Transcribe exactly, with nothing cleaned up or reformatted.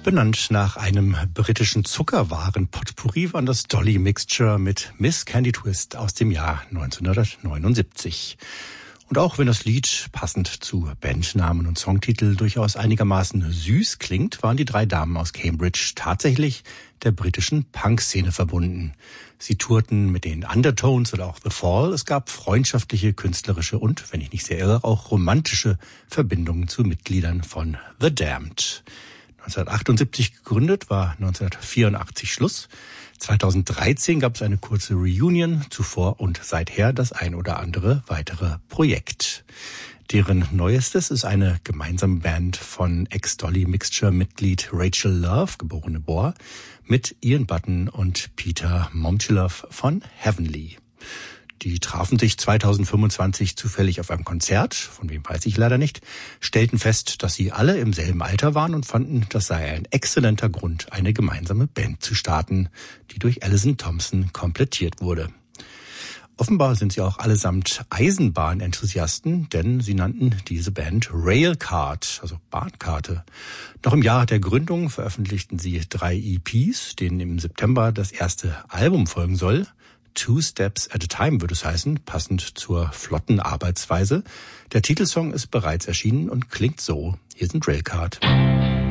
Benannt nach einem britischen Zuckerwaren-Potpourri war das Dolly Mixture mit Miss Candy Twist aus dem Jahr neunzehnhundertneunundsiebzig. Und auch wenn das Lied passend zu Bandnamen und Songtitel durchaus einigermaßen süß klingt, waren die drei Damen aus Cambridge tatsächlich der britischen Punk-Szene verbunden. Sie tourten mit den Undertones oder auch The Fall. Es gab freundschaftliche, künstlerische und, wenn ich nicht sehr irre, auch romantische Verbindungen zu Mitgliedern von The Damned. neunzehnhundertachtundsiebzig gegründet, war neunzehnhundertvierundachtzig Schluss. zweitausenddreizehn gab es eine kurze Reunion, zuvor und seither das ein oder andere weitere Projekt. Deren neuestes ist eine gemeinsame Band von Ex-Dolly Mixture-Mitglied Rachel Love, geborene Bohr, mit Ian Button und Peter Momchilov von Heavenly. Die trafen sich zweitausendfünfundzwanzig zufällig auf einem Konzert, von wem weiß ich leider nicht, stellten fest, dass sie alle im selben Alter waren und fanden, das sei ein exzellenter Grund, eine gemeinsame Band zu starten, die durch Alison Thompson komplettiert wurde. Offenbar sind sie auch allesamt Eisenbahnenthusiasten, denn sie nannten diese Band Railcard, also Bahnkarte. Noch im Jahr der Gründung veröffentlichten sie drei E Ps, denen im September das erste Album folgen soll. Two Steps at a Time würde es heißen, passend zur flotten Arbeitsweise. Der Titelsong ist bereits erschienen und klingt so. Hier sind Railcard.